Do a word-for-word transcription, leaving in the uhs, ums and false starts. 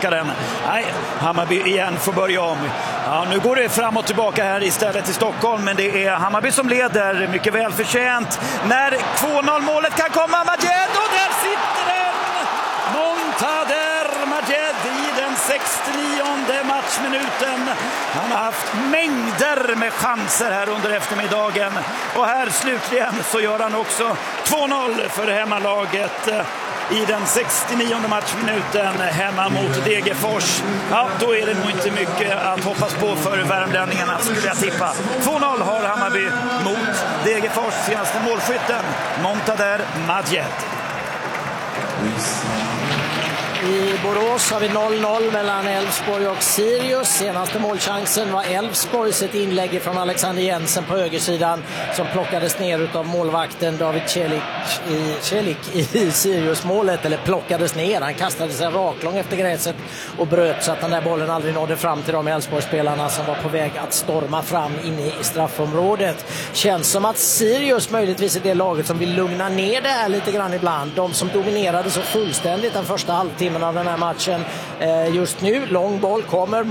tillbaka den. Nej, Hammarby igen får börja om. Ja, nu går det fram och tillbaka här istället i Stockholm, men det är Hammarby som leder, mycket välförtjänt. När två noll målet kan komma, Majed, och där sitter den! Montader Majed i den sextionionde matchminuten. Han har haft mängder med chanser här under eftermiddagen. Och här slutligen så gör han också två noll för hemmalaget i den sextionionde matchminuten hemma mot Degerfors. Ja, då är det nog inte mycket att hoppas på för värmlänningarna, skulle jag tippa. två noll har Hammarby mot Degerfors, senaste målskytten Montader Majed. I Borås har vi noll noll mellan Elfsborg och Sirius. Senaste målchansen var Elfsborgs, ett inlägg från Alexander Jensen på högersidan som plockades ner av målvakten David Celik i, Celik i Sirius-målet. Eller plockades ner, han kastade sig raklång efter gräset och bröt så att den där bollen aldrig nådde fram till de Elfsborgsspelarna som var på väg att storma fram inne i straffområdet. Känns som att Sirius möjligtvis är det laget som vill lugna ner det här lite grann ibland. De som dominerade så fullständigt den första halvtimmen av den här matchen. Just nu, lång boll kommer